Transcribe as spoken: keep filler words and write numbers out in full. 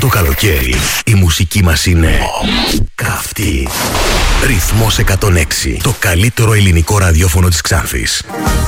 το καλοκαίρι η μουσική μας είναι καυτή. Ρυθμός εκατόν έξι, το καλύτερο ελληνικό ραδιόφωνο της Ξάνθης.